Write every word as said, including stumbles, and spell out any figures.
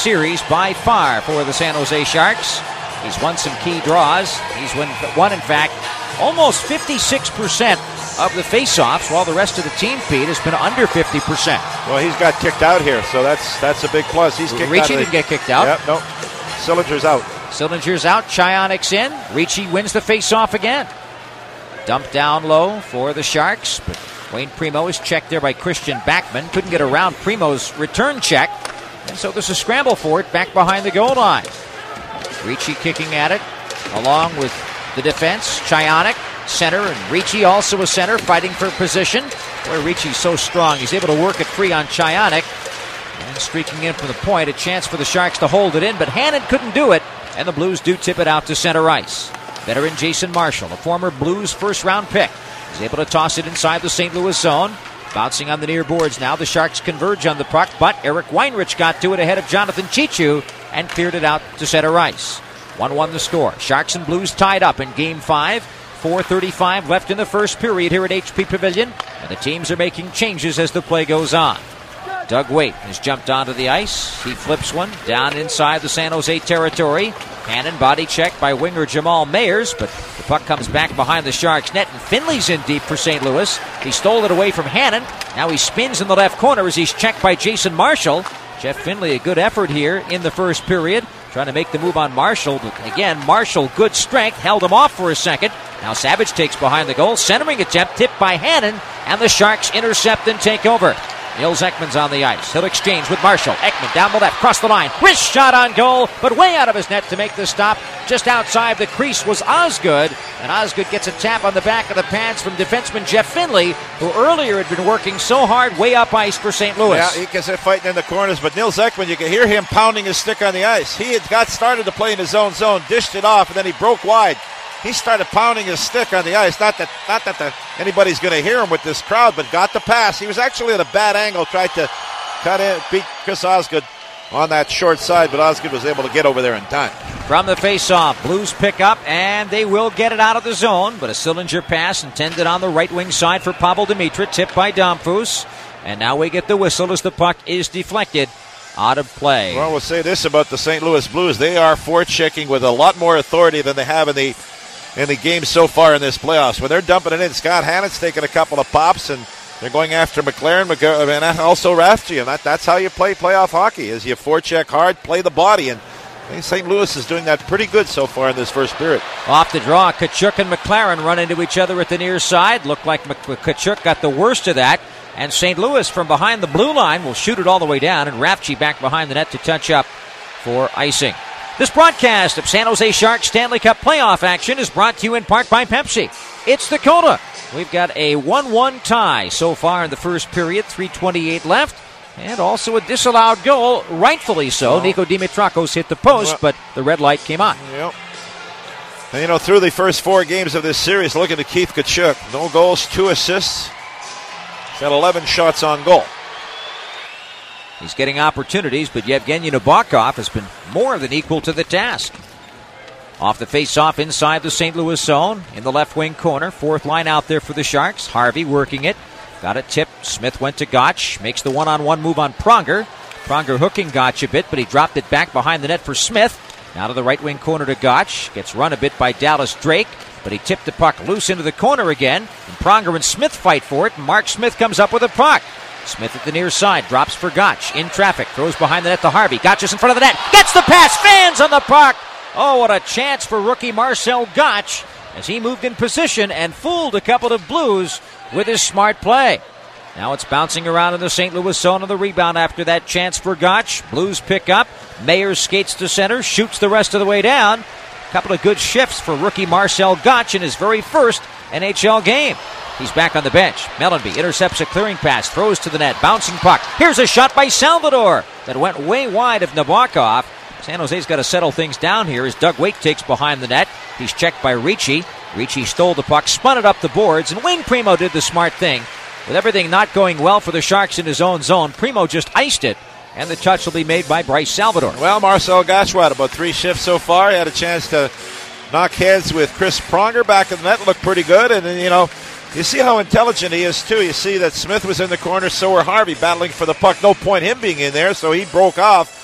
series by far for the San Jose Sharks. He's won some key draws. He's won, won in fact, almost fifty-six percent of the face-offs, while the rest of the team, Pete, has been under fifty percent. Well, he's got kicked out here, so that's that's a big plus. He's kicked Ricci out. didn't get kicked out. Yep, no. Sillinger's out. Sillinger's out. Chionic's in. Ricci wins the face-off again. Dumped down low for the Sharks, but Wayne Primo is checked there by Christian Backman. Couldn't get around Primo's return check, and so there's a scramble for it back behind the goal line. Ricci kicking at it, along with the defense. Chionic, center, and Ricci also a center, fighting for position. Boy, Ricci's so strong, he's able to work it free on Chionic. And streaking in from the point, a chance for the Sharks to hold it in, but Hannon couldn't do it, and the Blues do tip it out to center ice. Veteran Jason Marshall, a former Blues first-round pick, is able to toss it inside the Saint Louis zone. Bouncing on the near boards now, the Sharks converge on the puck, but Eric Weinrich got to it ahead of Jonathan Chichu and cleared it out to center ice. one one the score. Sharks and Blues tied up in Game five. four thirty-five left in the first period here at H P Pavilion, and the teams are making changes as the play goes on. Doug Weight has jumped onto the ice. He flips one down inside the San Jose territory. Hannon body checked by winger Jamal Mayers, but the puck comes back behind the Sharks' net, and Finley's in deep for Saint Louis. He stole it away from Hannon. Now he spins in the left corner as he's checked by Jason Marshall. Jeff Finley, a good effort here in the first period, trying to make the move on Marshall, but again, Marshall, good strength, held him off for a second. Now Savage takes behind the goal, centering attempt, tipped by Hannon, and the Sharks intercept and take over. Nils Ekman's on the ice. He'll exchange with Marshall. Ekman down the left, cross the line. Wrist shot on goal, but way out of his net to make the stop. Just outside the crease was Osgood, and Osgood gets a tap on the back of the pads from defenseman Jeff Finley, who earlier had been working so hard way up ice for Saint Louis. Yeah, he gets it fighting in the corners, but Nils Ekman, you can hear him pounding his stick on the ice. He had got started to play in his own zone, dished it off, and then he broke wide. He started pounding his stick on the ice. Not that not that the, anybody's going to hear him with this crowd, but got the pass. He was actually at a bad angle, tried to cut in, beat Chris Osgood on that short side, but Osgood was able to get over there in time. From the face-off, Blues pick up, and they will get it out of the zone, but a Sillinger pass intended on the right wing side for Pavel Demitra, tipped by Domfus. And now we get the whistle as the puck is deflected out of play. Well, we'll say this about the Saint Louis Blues. They are forechecking with a lot more authority than they have in the in the game so far in this playoffs. When they're dumping it in, Scott Hannon's taking a couple of pops, and they're going after McLaren and also Raftery, and that, that's how you play playoff hockey, is you forecheck hard, play the body, and I think Saint Louis is doing that pretty good so far in this first period. Off the draw, Tkachuk and McLaren run into each other at the near side. Looked like Tkachuk got the worst of that, and Saint Louis from behind the blue line will shoot it all the way down, and Raftery back behind the net to touch up for icing. This broadcast of San Jose Sharks Stanley Cup playoff action is brought to you in part by Pepsi. It's the Coda. We've got a one one tie so far in the first period, three twenty-eight left, and also a disallowed goal, rightfully so. Oh. Nico Dimitrakos hit the post, but the red light came on. Yep. And, you know, through the first four games of this series, looking at Keith Tkachuk, no goals, two assists. He's got eleven shots on goal. He's getting opportunities, but Yevgeny Nabokov has been more than equal to the task. Off the face-off inside the Saint Louis zone in the left wing corner. Fourth line out there for the Sharks. Harvey working it. Got a tip. Smith went to Gotch. Makes the one-on-one move on Pronger. Pronger hooking Gotch a bit, but he dropped it back behind the net for Smith. Now to the right wing corner to Gotch. Gets run a bit by Dallas Drake, but he tipped the puck loose into the corner again. And Pronger and Smith fight for it, and Mark Smith comes up with a puck. Smith at the near side, drops for Gotch. In traffic, throws behind the net to Harvey. Gotch is in front of the net. Gets the pass, fans on the puck. Oh, what a chance for rookie Marcel Gotch as he moved in position and fooled a couple of Blues with his smart play. Now it's bouncing around in the Saint Louis zone on the rebound after that chance for Gotch. Blues pick up. Mayer skates to center, shoots the rest of the way down. A couple of good shifts for rookie Marcel Gotch in his very first N H L game. He's back on the bench. Mellenby intercepts a clearing pass, throws to the net, bouncing puck. Here's a shot by Salvador that went way wide of Nabokov. San Jose's got to settle things down here as Doug Weight takes behind the net. He's checked by Ricci. Ricci stole the puck, spun it up the boards, and Wayne Primo did the smart thing. With everything not going well for the Sharks in his own zone, Primo just iced it, and the touch will be made by Bryce Salvador. Well, Marcel Gotch had about three shifts so far. He had a chance to knock heads with Chris Pronger back in the net, looked pretty good, and then, you know, you see how intelligent he is, too. You see that Smith was in the corner, so were Harvey battling for the puck. No point him being in there, so he broke off